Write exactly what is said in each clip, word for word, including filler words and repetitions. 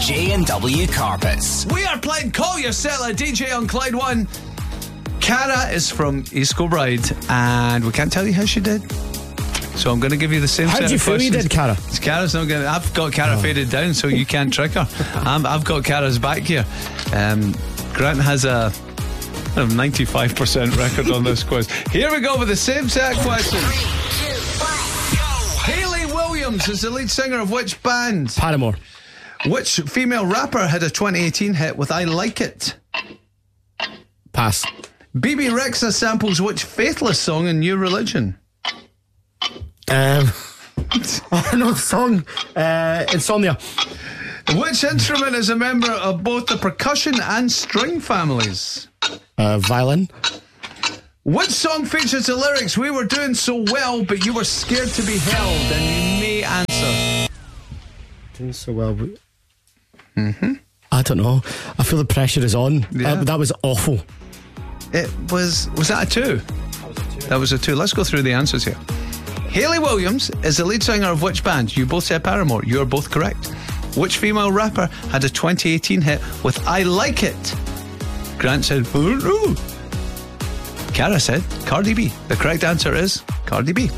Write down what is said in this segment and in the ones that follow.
J and W Carpets. We are playing Call Your Settler, D J on Clyde One. Cara is from East Kilbride, and we can't tell you how she did. So I'm going to give you the same How set do you of feel questions. you did, Cara? Cara's not going to... I've got Cara oh. faded down, so you can't trick her. I'm, I've got Cara's back here. Um, Grant has a... a ninety-five percent record on this quiz. Here we go with the same set of questions. Three, two, one, go. Hayley Williams is the lead singer of which band? Paramore. Which female rapper had a twenty eighteen hit with I Like It? Pass. B B Rexha samples which Faithless song in New Religion? Um, I know the song. Uh, Insomnia. Which instrument is a member of both the percussion and string families? Uh, violin. Which song features the lyrics, "We were doing so well, but you were scared to be held"? And you may answer. Doing so well, but... Mm-hmm. I don't know. I feel the pressure is on. Yeah. Uh, that was awful. It was... Was that a two? That was a two. That was a two. Let's go through the answers here. Hayley Williams is the lead singer of which band? You both said Paramore. You are both correct. Which female rapper had a twenty eighteen hit with I Like It? Grant said, I don't know. Cara said Cardi B. The correct answer is Cardi B.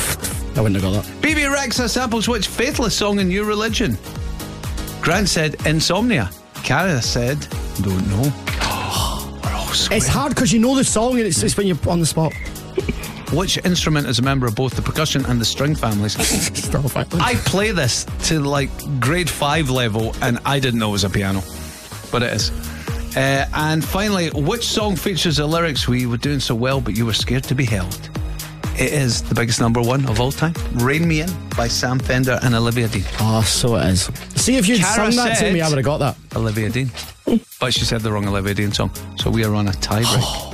I wouldn't have got that. B B Rexha samples which Faithless song in New Religion? Grant said Insomnia. Cara said, don't know. We're all square. It's hard because you know the song and it's, it's when you're on the spot. Which instrument is a member of both the percussion and the string families? I play this to like grade five level and I didn't know it was a piano, but it is. Uh, and finally, which song features the lyrics, "We were doing so well, but you were scared to be held"? It is the biggest number one of all time, "Rain Me In" by Sam Fender and Olivia Dean. Oh, so it is. See, if you'd Cara sung that said to me, I would have got that. Olivia Dean. But she said the wrong Olivia Dean song. So we are on a tie break.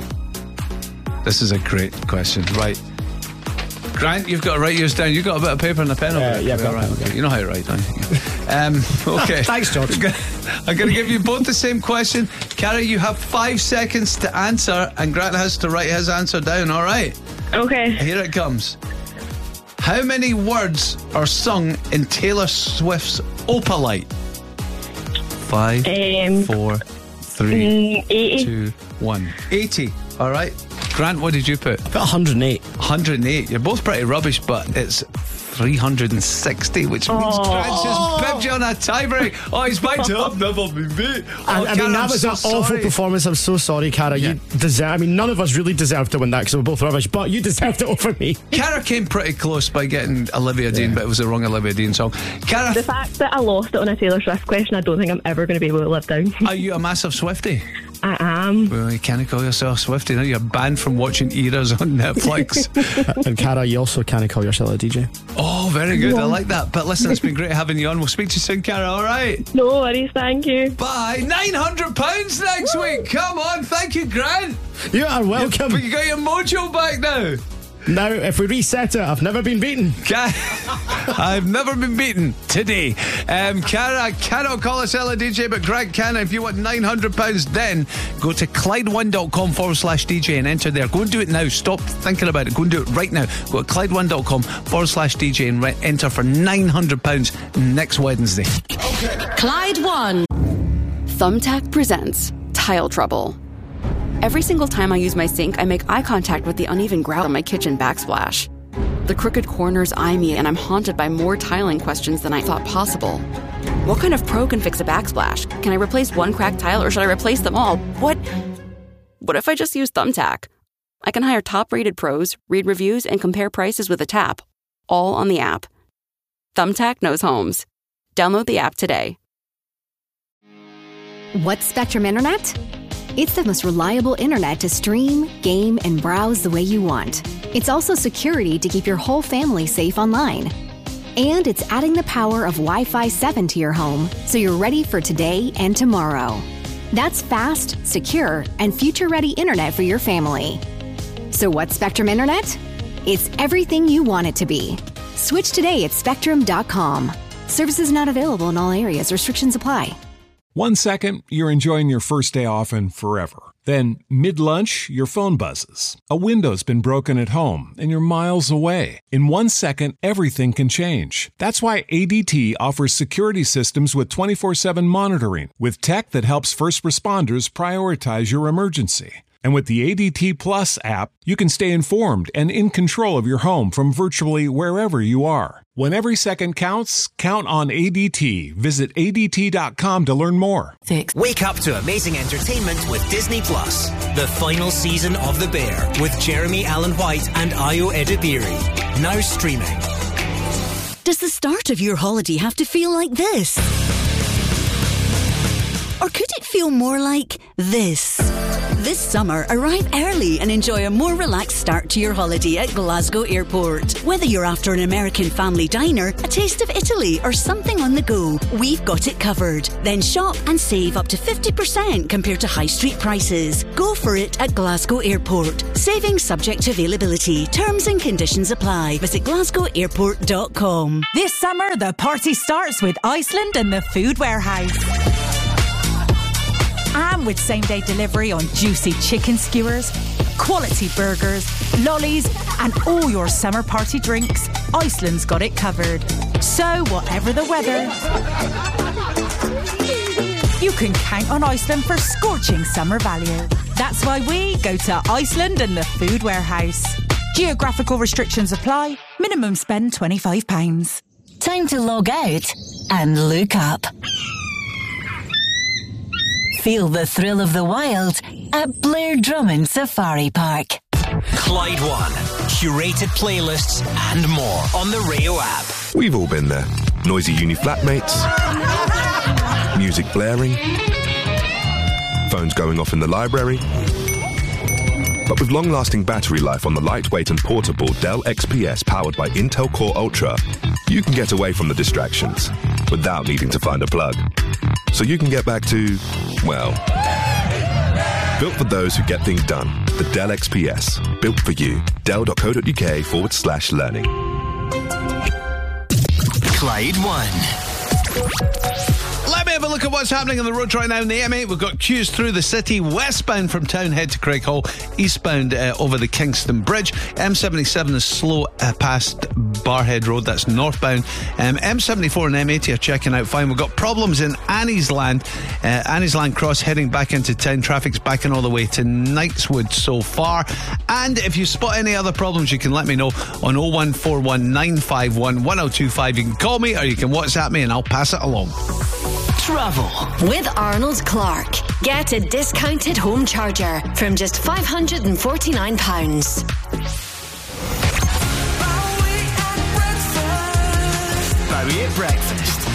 This is a great question. Right. Grant, you've got to write yours down. You've got a bit of paper and a pen over uh, there. Yeah, I've got right. Okay. You know how to write, don't you? Yeah. Um, okay. Thanks, George. I'm going to give you both the same question. Cara, you have five seconds to answer, and Grant has to write his answer down, all right? Okay. Here it comes. How many words are sung in Taylor Swift's Opalite? Five, Um, four, three, mm, eighty. two, one. eighty. All right. Grant, what did you put? I put one hundred eight. one hundred eight. You're both pretty rubbish, but it's three hundred sixty, which means Oh. Grant's just bibbed you on a tiebreak. Oh, he's back to I've never been beat. Oh, I, I Cara, mean, that I'm was so an awful sorry. performance. I'm so sorry, Cara. Yeah. You deserve. I mean, none of us really deserved to win that because we're both rubbish, but you deserved it over me. Cara came pretty close by getting Olivia Dean, Yeah. but it was the wrong Olivia Dean song. Cara, The fact that I lost it on a Taylor Swift question, I don't think I'm ever going to be able to live down. are you a massive Swiftie? I am. Well, you can't call yourself Swiftie. Now you're banned from watching Eras on Netflix. And Cara, you also can't call yourself a D J. Oh, very good. I like that. But listen, it's been great having you on. We'll speak to you soon, Cara. All right. No worries, thank you. Bye. nine hundred pounds next Woo! week. Come on. Thank you, Grant. You are welcome. But you got your mojo back now. Now, if we reset it, I've never been beaten. I've never been beaten today. Um, Cara cannot call herself a D J, but Grant can. If you want nine hundred pounds, then go to Clyde one dot com forward slash D J and enter there. Go and do it now. Stop thinking about it. Go and do it right now. Go to Clyde one dot com forward slash D J and re- enter for nine hundred pounds next Wednesday. Okay. Clyde One. Thumbtack presents Tile Trouble. Every single time I use my sink, I make eye contact with the uneven grout on my kitchen backsplash. The crooked corners eye me, and I'm haunted by more tiling questions than I thought possible. What kind of pro can fix a backsplash? Can I replace one cracked tile, or should I replace them all? What? What if I just use Thumbtack? I can hire top-rated pros, read reviews, and compare prices with a tap, all on the app. Thumbtack knows homes. Download the app today. What's Spectrum Internet? It's the most reliable internet to stream, game, and browse the way you want. It's also security to keep your whole family safe online. And it's adding the power of Wi-Fi seven to your home so you're ready for today and tomorrow. That's fast, secure, and future-ready internet for your family. So what's Spectrum Internet? It's everything you want it to be. Switch today at spectrum dot com. Services not available in all areas. Restrictions apply. One second, you're enjoying your first day off and forever. Then, mid-lunch, your phone buzzes. A window's been broken at home, and you're miles away. In one second, everything can change. That's why A D T offers security systems with twenty-four seven monitoring, with tech that helps first responders prioritize your emergency. And with the A D T Plus app, you can stay informed and in control of your home from virtually wherever you are. When every second counts, count on A D T. Visit A D T dot com to learn more. Six. Wake up to amazing entertainment with Disney Plus. The final season of The Bear with Jeremy Allen White and Ayo Edebiri. Now streaming. Does the start of your holiday have to feel like this? Or could it feel more like this? This summer, arrive early and enjoy a more relaxed start to your holiday at Glasgow Airport. Whether you're after an American family diner, a taste of Italy, or something on the go, we've got it covered. Then shop and save up to fifty percent compared to high street prices. Go for it at Glasgow Airport. Savings subject to availability. Terms and conditions apply. Visit glasgow airport dot com. This summer, the party starts with Iceland and the Food Warehouse. And with same-day delivery on juicy chicken skewers, quality burgers, lollies, and all your summer party drinks, Iceland's got it covered. So, whatever the weather, you can count on Iceland for scorching summer value. That's why we go to Iceland and the Food Warehouse. Geographical restrictions apply. Minimum spend twenty-five pounds. Time to log out and look up. Feel the thrill of the wild at Blair Drummond Safari Park. Clyde One. Curated playlists and more on the Rio app. We've all been there. Noisy uni flatmates. Music blaring. Phones going off in the library. But with long-lasting battery life on the lightweight and portable Dell X P S powered by Intel Core Ultra, you can get away from the distractions without needing to find a plug. So you can get back to, well, built for those who get things done. The Dell X P S. Built for you. Dell.co.uk forward slash learning. Clyde One. Let me have a look at what's happening on the roads right now in the M eight. We've got queues through the city, westbound from Townhead to Craighall, eastbound uh, over the Kingston Bridge. M seventy-seven is slow uh, past Barhead Road, that's northbound. Um, M seventy-four and M eighty are checking out fine. We've got problems in Annie's Land, uh, Annie's Land Cross heading back into town. Traffic's backing all the way to Knightswood so far. And if you spot any other problems, you can let me know on oh one four one, nine five one, one oh two five. You can call me or you can WhatsApp me and I'll pass it along. Travel with Arnold Clark. Get a discounted home charger from just five hundred forty-nine pounds. Bowie at Breakfast.